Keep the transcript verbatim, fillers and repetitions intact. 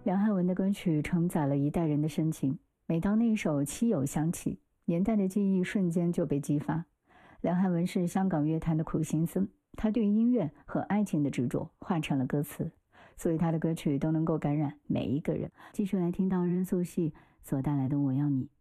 梁汉文的歌曲承载了一代人的深情，每当那一首《七友》响起，年代的记忆瞬间就被激发。梁汉文是香港乐坛的苦心思，他对音乐和爱情的执着化成了歌词，所以他的歌曲都能够感染每一个人。继续来听到任素汐所带来的《我要你》。